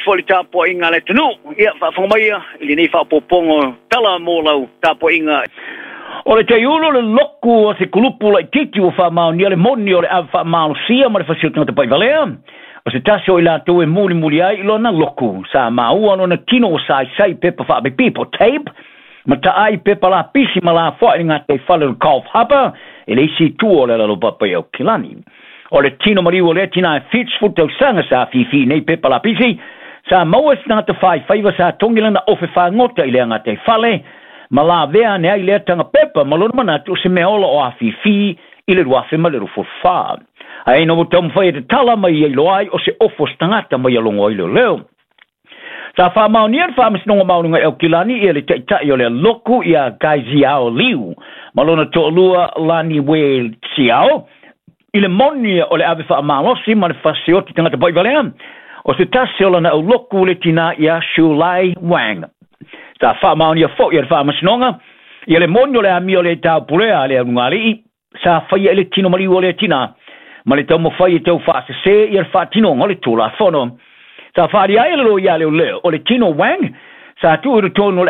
foli tapo inga le tunu ia fa fongaia ili nei fa popongo tala mo lau tapo inga o le te ulo le loku o se kulupu la titi o fa mau ni le moni o le fa mau sia ma le fasilitanga te pai valea o se tasi o ila tau e muli ai ilo na loku sa mau ano na kino o sai pepa fa be people tape ma ta ai pepa la pisi ma la fo inga te fale le golf hapa ele isi tuo le lo papa o kilani o le tino mariu o le tina fits futo sanga sa fifi nei pepa la pisi sa moes na te fai sa tongila na ofe fa ngota ile anga te fale ma la vea ne ai le tanga pepa ma lo mana tu se meola o fifi ile lo afe ma le ro fa ai no tom fai te tala mai i lo ai o se ofo stangata mai longo ile leo sa fa maunier fa misnonga maunga el kilani ele te yo le loku ia gaiziao liu ma lona to lua lani we siao ile moni o le ave fa malosi ma le fasioti tanga bai valea o se tasio na o loku le tina ia shulai wang sa fa maunia fo ia fa masnonga ile moni o le ami o le ta pulea le ngali sa fa ia le tino mali o le tina ma le tomo fa ia tau fa se ia fa tino ngole tula fono sa fa ia le lo ia le o le tino wang sa tu ro tono